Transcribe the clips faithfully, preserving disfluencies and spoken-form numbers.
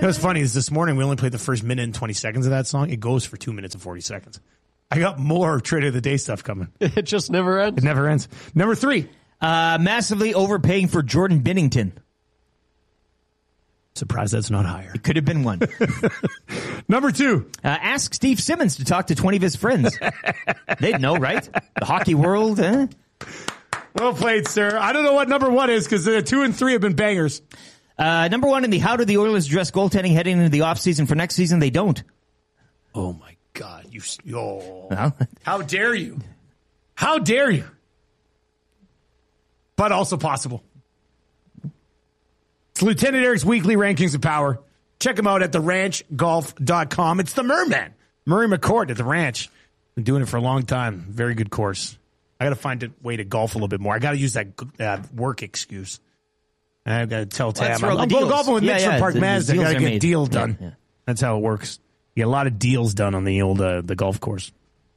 You know what's funny is this morning we only played the first minute and twenty seconds of that song. It goes for two minutes and forty seconds. I got more Trade of the Day stuff coming. It just never ends. It never ends. Number three. Uh, massively overpaying for Jordan Binnington. Surprised that's not higher. It could have been one. Number two. Uh, ask Steve Simmons to talk to twenty of his friends. They'd know, right? The hockey world, eh? Well played, sir. I don't know what number one is because the two and three have been bangers. Uh, number one in the how do the Oilers address goaltending heading into the offseason for next season? They don't. Oh, my God. You, oh. Well, How dare you? How dare you? But also possible. It's Lieutenant Eric's weekly rankings of power. Check him out at the ranch golf dot com. It's the Merman, Murray McCourt at the ranch. Been doing it for a long time. Very good course. I got to find a way to golf a little bit more. I got to use that uh, work excuse. I got to tell Tam, well, I'm, I'm going golfing with yeah, Mitchell yeah, Park the, Mazda. I got to get a made. deal done. Yeah, yeah. That's how it works. You get a lot of deals done on the old uh, the golf course.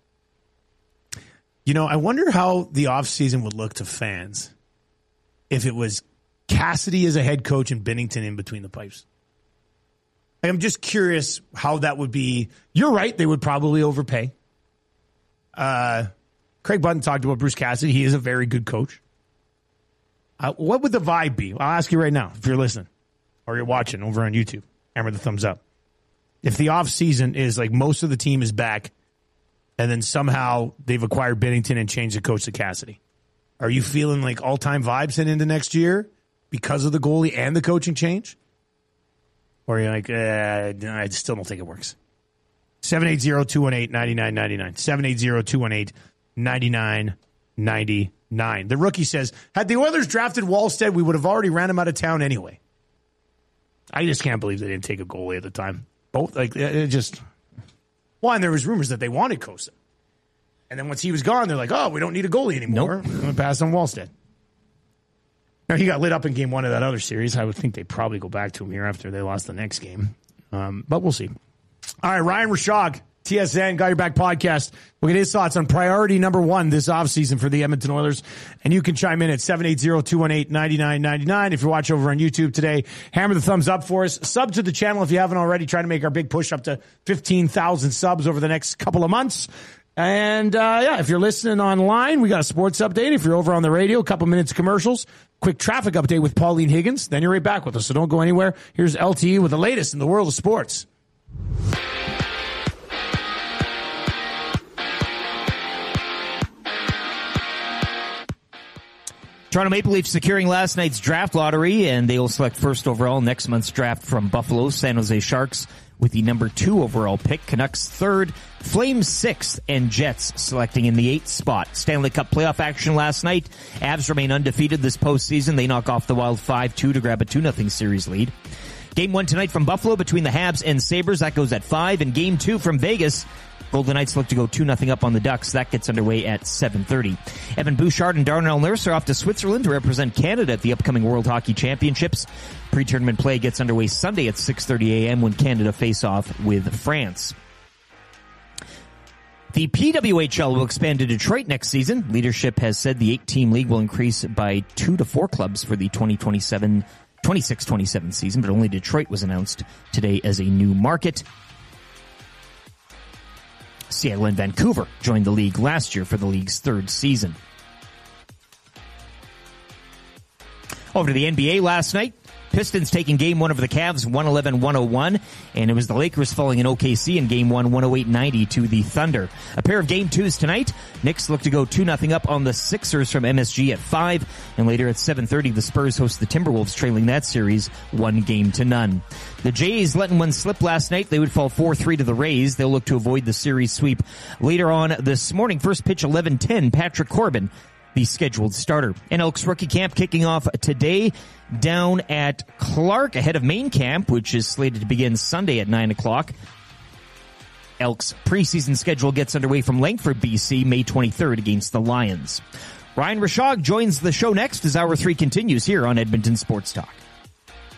You know, I wonder how the offseason would look to fans if it was Cassidy as a head coach and Binnington in between the pipes. Like, I'm just curious how that would be. You're right. They would probably overpay. Uh, Craig Button talked about Bruce Cassidy. He is a very good coach. Uh, what would the vibe be? I'll ask you right now if you're listening or you're watching over on YouTube. Hammer the thumbs up. If the offseason is like most of the team is back and then somehow they've acquired Binnington and changed the coach to Cassidy, are you feeling like all-time vibes heading into next year because of the goalie and the coaching change? Or are you like, uh, I still don't think it works? seven eight zero, two one eight, nine nine nine nine. seven eight zero, two one eight, nine nine nine nine. The rookie says, had the Oilers drafted Wallstead, we would have already ran him out of town anyway. I just can't believe they didn't take a goalie at the time. Both, like, it just... One, there was rumors that they wanted Costa. And then once he was gone, they're like, oh, we don't need a goalie anymore. Nope. We're going to pass on Wallstead. Now, he got lit up in game one of that other series. I would think they'd probably go back to him here after they lost the next game. Um, but we'll see. All right, Ryan Rashog, T S N, Got Your Back podcast. We'll get his thoughts on priority number one this offseason for the Edmonton Oilers. And you can chime in at seven eight zero, two one eight, nine nine nine nine. If you're watching over on YouTube today, hammer the thumbs up for us. Sub to the channel if you haven't already. Trying to make our big push up to fifteen thousand subs over the next couple of months. And, uh, yeah, if you're listening online, we got a sports update. If you're over on the radio, a couple minutes of commercials, quick traffic update with Pauline Higgins. Then you're right back with us, so don't go anywhere. Here's L T E with the latest in the world of sports. Toronto Maple Leafs securing last night's draft lottery, and they will select first overall next month's draft from Buffalo. San Jose Sharks with the number two overall pick. Canucks third, Flames sixth, and Jets selecting in the eighth spot. Stanley Cup playoff action last night. Avs remain undefeated this postseason. They knock off the Wild five two to grab a two nothing series lead. Game one tonight from Buffalo between the Habs and Sabres. That goes at five. And game two from Vegas. Golden Knights look to go two nothing up on the Ducks. That gets underway at seven thirty. Evan Bouchard and Darnell Nurse are off to Switzerland to represent Canada at the upcoming World Hockey Championships. Pre-tournament play gets underway Sunday at six thirty a.m. when Canada face off with France. The P W H L will expand to Detroit next season. Leadership has said the eight-team league will increase by two to four clubs for the twenty twenty-seven, twenty-six twenty-seven season, but only Detroit was announced today as a new market. Seattle and Vancouver joined the league last year for the league's third season. Over to the N B A last night. Pistons taking game one over the Cavs, one eleven one oh one, and it was the Lakers falling in O K C in game one, one oh eight ninety to the Thunder. A pair of game twos tonight. Knicks look to go two nothing up on the Sixers from M S G at five, and later at seven thirty the Spurs host the Timberwolves, trailing that series one game to none. The Jays letting one slip last night. They would fall four three to the Rays. They'll look to avoid the series sweep later on this morning. First pitch eleven ten, Patrick Corbin, the scheduled starter. And Elks rookie camp kicking off today down at Clark ahead of main camp, which is slated to begin Sunday at nine o'clock. Elks preseason schedule gets underway from Langford, B C, May twenty-third against the Lions. Ryan Rashog joins the show next as Hour three continues here on Edmonton Sports Talk.